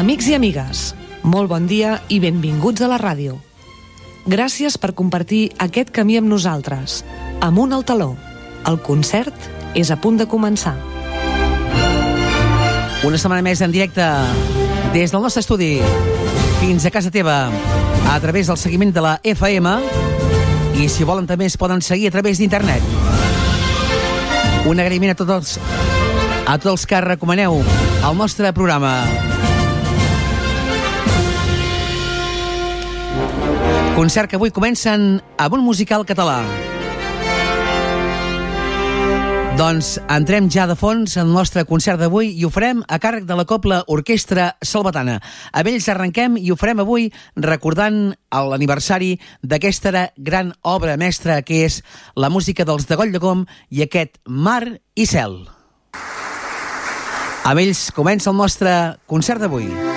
Amics i amigues, molt bon dia i benvinguts a la ràdio. Gràcies per compartir aquest camí amb nosaltres. Amunt al taló. El concert és a punt de començar. Una setmana més en directe des del nostre estudi fins a casa teva a través del seguiment de la FM, i si volen també es poden seguir a través d'internet. Un agraïment a tots els que recomaneu el nostre programa. Concert que avui comencen amb un musical català. Doncs entrem ja de fons en el nostre concert d'avui i ho farem a càrrec de la Cobla Orquestra Salvatana. Amb ells arrenquem i ho farem avui recordant l'aniversari d'aquesta gran obra mestra que és la música dels de Goll de Gom i aquest Mar i Cel. Amb ells comença el nostre concert d'avui.